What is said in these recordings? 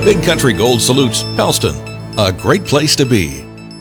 Big Country Gold salutes Pellston, a great place to be.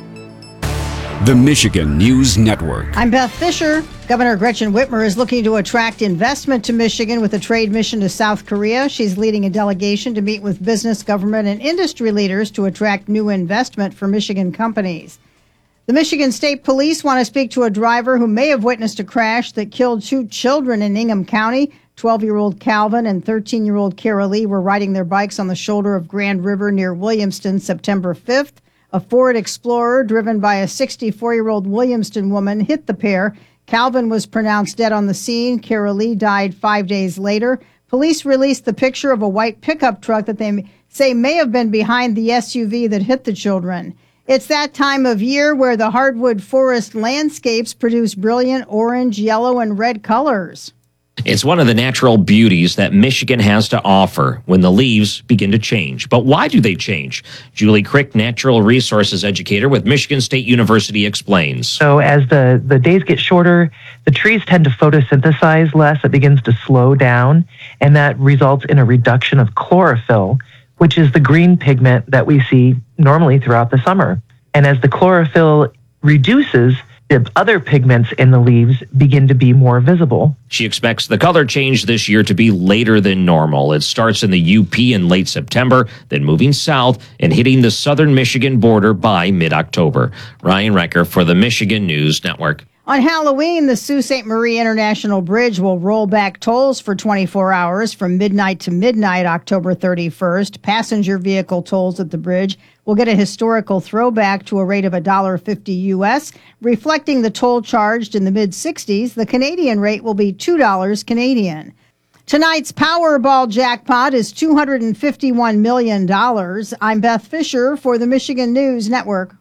The Michigan News Network. I'm Beth Fisher. Governor Gretchen Whitmer is looking to attract investment to Michigan with a trade mission to South Korea. She's leading a delegation to meet with business, government, and industry leaders to attract new investment for Michigan companies. The Michigan State Police want to speak to a driver who may have witnessed a crash that killed 2 children in Ingham County. 12-year-old Calvin and 13-year-old Kara Lee were riding their bikes on the shoulder of Grand River near Williamston September 5th. A Ford Explorer driven by a 64-year-old Williamston woman hit the pair. Calvin was pronounced dead on the scene. Kara Lee died 5 days later. Police released the picture of a white pickup truck that they say may have been behind the SUV that hit the children. It's that time of year where the hardwood forest landscapes produce brilliant orange, yellow, and red colors. It's one of the natural beauties that Michigan has to offer when the leaves begin to change. But why do they change? Julie Crick, natural resources educator with Michigan State University, explains. So as the days get shorter, the trees tend to photosynthesize less. It begins to slow down, and that results in a reduction of chlorophyll, which is the green pigment that we see normally throughout the summer. And as the chlorophyll reduces, the other pigments in the leaves begin to be more visible. She expects the color change this year to be later than normal. It starts in the UP in late September, then moving south and hitting the southern Michigan border by mid-October. Ryan Recker for the Michigan News Network. On Halloween, the Sault Ste. Marie International Bridge will roll back tolls for 24 hours from midnight to midnight, October 31st. Passenger vehicle tolls at the bridge will get a historical throwback to a rate of $1.50 U.S., reflecting the toll charged in the mid-60s. The Canadian rate will be $2 Canadian. Tonight's Powerball jackpot is $251 million. I'm Beth Fisher for the Michigan News Network.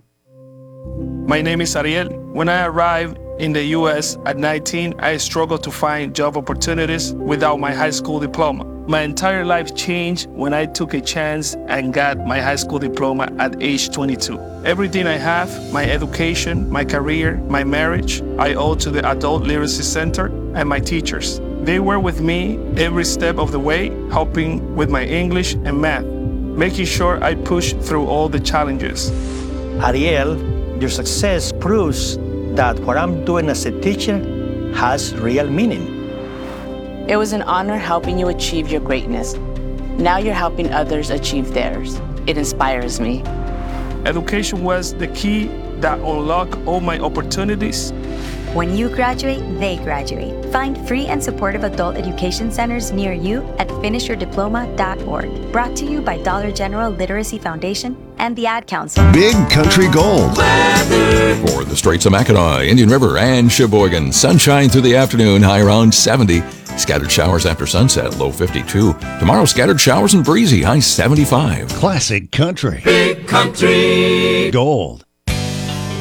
My name is Ariel. When I arrived in the U.S. at 19, I struggled to find job opportunities without my high school diploma. My entire life changed when I took a chance and got my high school diploma at age 22. Everything I have, my education, my career, my marriage, I owe to the Adult Literacy Center and my teachers. They were with me every step of the way, helping with my English and math, making sure I pushed through all the challenges. Ariel, your success proves that what I'm doing as a teacher has real meaning. It was an honor helping you achieve your greatness. Now you're helping others achieve theirs. It inspires me. Education was the key that unlocked all my opportunities. When you graduate, they graduate. Find free and supportive adult education centers near you at finishyourdiploma.org. Brought to you by Dollar General Literacy Foundation and the Ad Council. Big Country Gold. For the Straits of Mackinac, Indian River, and Sheboygan. Sunshine through the afternoon, high around 70. Scattered showers after sunset, low 52. Tomorrow, scattered showers and breezy, high 75. Classic Country. Big Country Gold.